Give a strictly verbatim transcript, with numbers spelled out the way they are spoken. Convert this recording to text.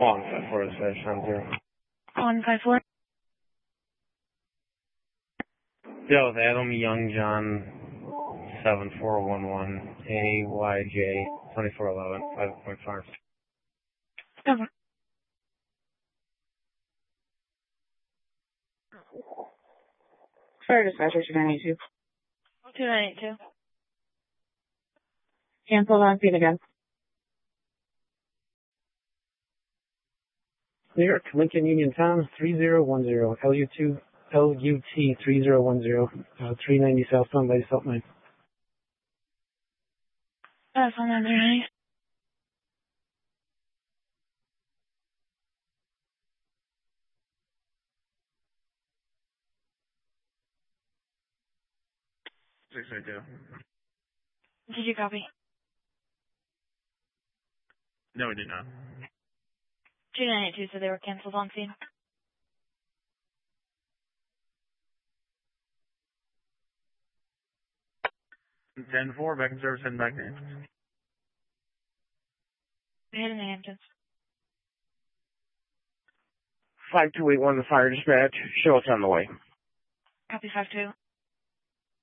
One five four slash nine zero. One five four. Bill with Adam Young John seven four one one A Y J twenty four eleven five point five. Over. Fire dispatcher two nine eight two. Two nine eight two. Cancel on feet again. New York, Lincoln Union Town, three zero one zero, L U two, L U T three zero one zero, uh, three ninety southbound by South nine. That's on that three ninety. six eight two. Did you copy? No, we did not. two nine eight two, so they were canceled on scene. ten four, back in service, heading back in. We're heading to Hamptons. five two eight one, the fire dispatch. Show us on the way. Copy five two.